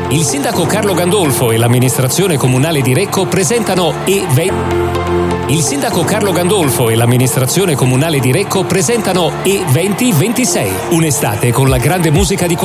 Il sindaco Carlo Gandolfo e l'amministrazione comunale di Recco presentano Il sindaco Carlo Gandolfo e l'amministrazione comunale di Recco presentano E2026, un'estate con la grande musica di